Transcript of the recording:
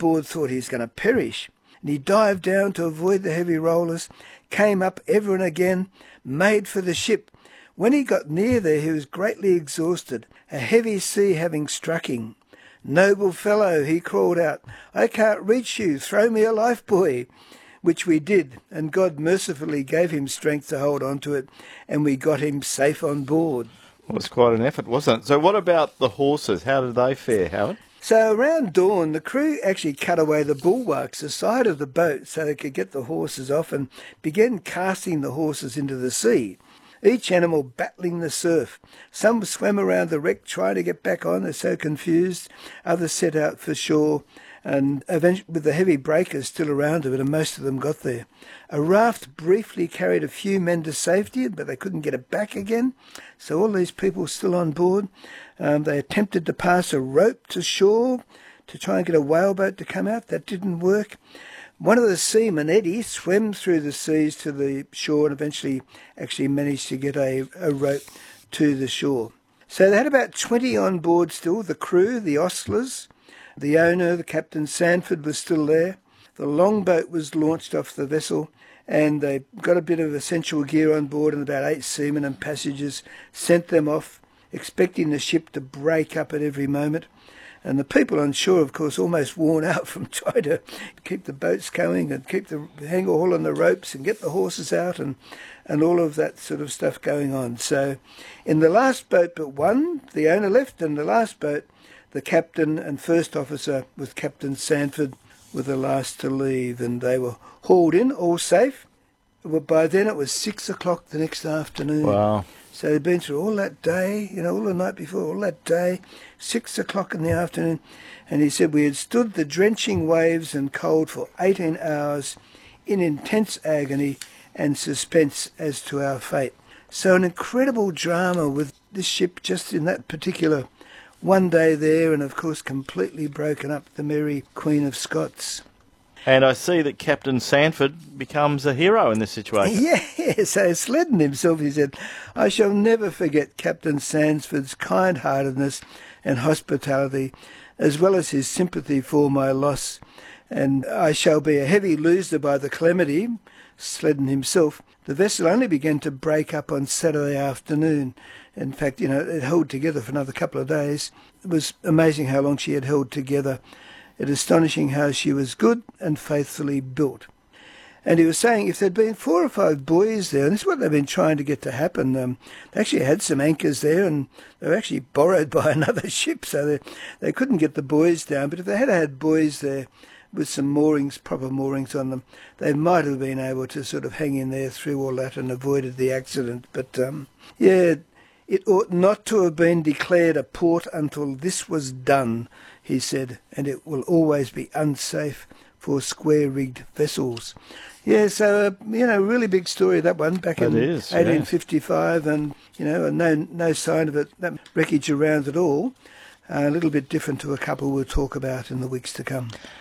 board thought he was going to perish, and he dived down to avoid the heavy rollers, came up ever and again, made for the ship. When he got near there, he was greatly exhausted, a heavy sea having struck him. "Noble fellow," he crawled out, "I can't reach you, throw me a life buoy," which we did, and God mercifully gave him strength to hold on to it, and we got him safe on board. Well, it was quite an effort, wasn't it? So what about the horses? How did they fare, Howard? So around dawn, the crew actually cut away the bulwarks, the side of the boat, so they could get the horses off and began casting the horses into the sea, each animal battling the surf. Some swam around the wreck trying to get back on, they're so confused. Others set out for shore, and eventually, with the heavy breakers still around it, and most of them got there. A raft briefly carried a few men to safety, but they couldn't get it back again. So all these people still on board. They attempted to pass a rope to shore to try and get a whaleboat to come out. That didn't work. One of the seamen, Eddie, swam through the seas to the shore and eventually actually managed to get a rope to the shore. So they had about 20 on board still, the crew, the ostlers. The owner, the Captain Sanford, was still there. The longboat was launched off the vessel, and they got a bit of essential gear on board, and about 8 seamen and passengers sent them off, expecting the ship to break up at every moment. And the people on shore, of course, almost worn out from trying to keep the boats going and keep the hang all on the ropes and get the horses out and all of that sort of stuff going on. So in the last boat but one, the owner left, and the last boat, the captain and first officer with Captain Sanford were the last to leave, and they were hauled in, all safe. But by then it was 6 o'clock the next afternoon. Wow. So they'd been through all that day, all the night before, all that day, 6 o'clock in the afternoon. And he said, "We had stood the drenching waves and cold for 18 hours in intense agony and suspense as to our fate." So an incredible drama with this ship just in that particular one day there, and of course completely broken up, the Mary Queen of Scots. And I see that Captain Sanford becomes a hero in this situation. Yeah, so Sledden himself, he said, "I shall never forget Captain Sanford's kind-heartedness and hospitality, as well as his sympathy for my loss, and I shall be a heavy loser by the calamity." Sledden himself, the vessel only began to break up on Saturday afternoon. In fact, it held together for another couple of days. It was amazing how long she had held together. It is astonishing how she was good and faithfully built. And he was saying if there'd been 4 or 5 buoys there, and this is what they've been trying to get to happen, they actually had some anchors there, and they were actually borrowed by another ship, so they couldn't get the buoys down. But if they had had buoys there with some moorings, proper moorings on them, they might have been able to sort of hang in there through all that and avoided the accident. But, "It ought not to have been declared a port until this was done," he said, "and it will always be unsafe for square-rigged vessels." Yeah, so, really big story, that one, back in 1855, and, no sign of it, that wreckage around at all. A little bit different to a couple we'll talk about in the weeks to come.